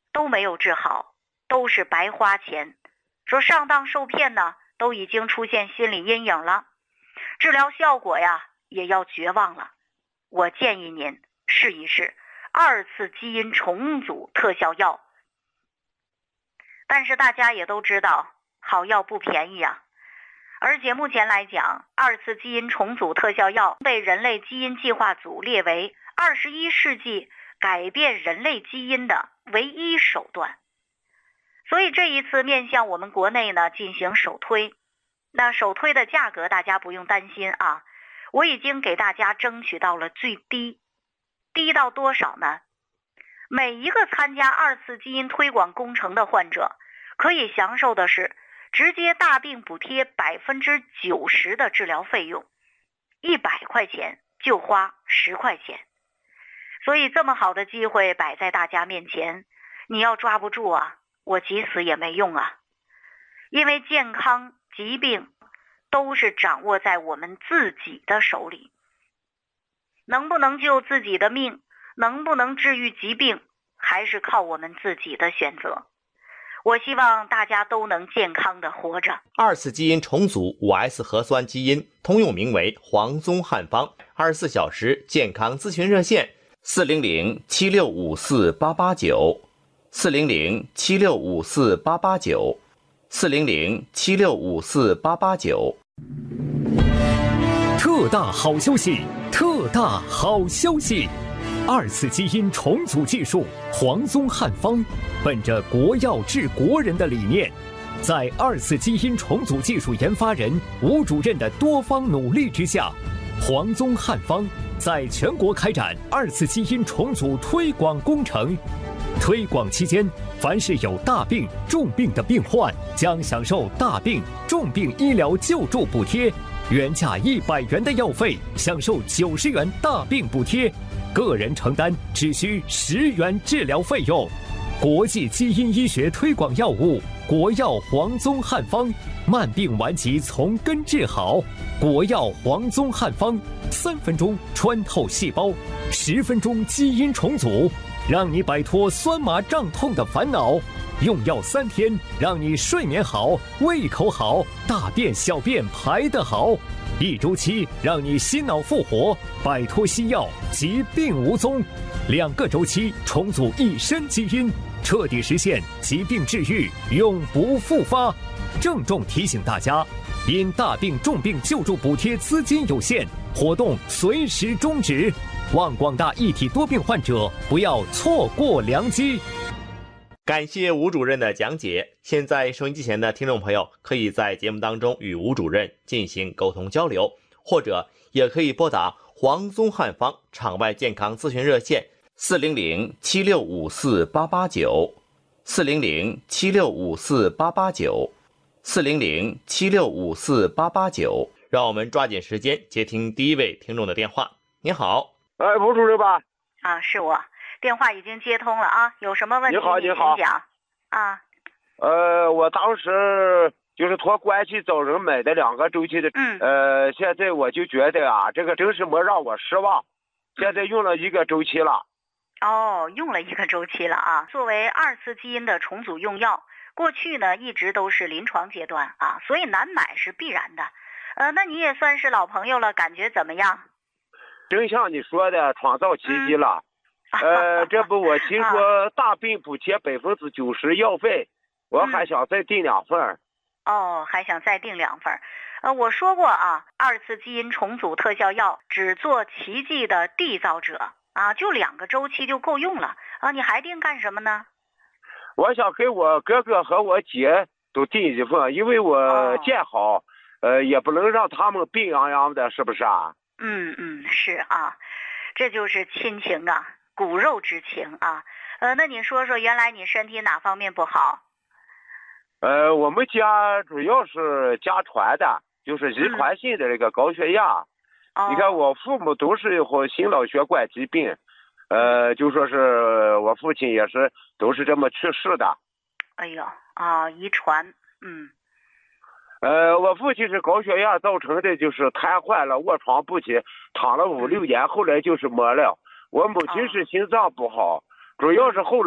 都没有治好，都是白花钱。说上当受骗呢，都已经出现心理阴影了，治疗效果呀也要绝望了。我建议您试一试2次基因重组特效药。但是大家也都知道，好药不便宜啊。而且目前来讲，2次基因重组特效药被人类基因计划组列为21世纪改变人类基因的唯一手段。所以这一次面向我们国内呢进行首推，那首推的价格大家不用担心啊，我已经给大家争取到了最低，低到多少呢？每一个参加2次基因推广工程的患者可以享受的是直接大病补贴90%的治疗费用，100块钱就花10块钱。所以这么好的机会摆在大家面前，你要抓不住啊，我急死也没用啊。因为健康疾病都是掌握在我们自己的手里，能不能救自己的命，能不能治愈疾病，还是靠我们自己的选择。我希望大家都能健康的活着。 2次基因重组 5S 核酸基因，通用名为黄宗汉方，24小时健康咨询热线400-7654-889 400-7654-889 400-7654-889。 特大好消息！特大好消息！2次基因重组技术黄宗汉方，本着国药治国人的理念，在2次基因重组技术研发人吴主任的多方努力之下，黄宗汉方在全国开展2次基因重组推广工程。推广期间，凡是有大病、重病的病患，将享受大病、重病医疗救助补贴，原价100元的药费享受90元大病补贴，个人承担只需10元治疗费用。国际基因医学推广药物国药黄宗汉方，慢病顽疾从根治好。国药黄宗汉方，3分钟穿透细胞，10分钟基因重组，让你摆脱酸麻胀痛的烦恼。用药3天，让你睡眠好，胃口好，大便小便排得好。1周期，让你心脑复活，摆脱西药，疾病无踪。2个周期，重组一身基因，彻底实现疾病治愈，永不复发。郑重提醒大家，因大病重病救助补贴资金有限，活动随时终止。望广大一体多病患者不要错过良机。 感谢吴主任的讲解。现在收音机前的听众朋友可以在节目当中与吴主任进行沟通交流，或者也可以拨打黄宗汉方场外健康咨询热线400-7654-889 400-7654-889 400-7654-889。让我们抓紧时间接听第一位听众的电话。您好。 吴主任吧？ 啊，是我，电话已经接通了啊，有什么问题你好请讲啊。 我当时就是托关系找人买的2个周期的，现在我就觉得啊，这个真是没让我失望。现在用了1个周期了。 哦，用了1个周期了啊。作为2次基因的重组用药，过去呢一直都是临床阶段啊，所以难买是必然的。那你也算是老朋友了，感觉怎么样？ 真像你说的，创造奇迹了。这不我听说大病补贴90%药费，我还想再订2份。 哦，还想再订2份。我说过啊，2次基因重组特效药只做奇迹的缔造者啊，就2个周期就够用了啊，你还订干什么呢？ 我想给我哥哥和我姐都订1份，因为我见好，也不能让他们病殃殃的，是不是啊？ 是啊，这就是亲情啊，骨肉之情啊。那你说说，原来你身体哪方面不好？ 我们家主要是家传的，就是遗传性的这个高血压。你看我父母都是心脑血管疾病，就说是我父亲也是都是这么去世的。 哎呦啊，遗传。 我父亲是高血压造成的，就是瘫痪了，卧床不起，躺了5、6年，后来就是没了。我母亲是心脏不好，主要是后来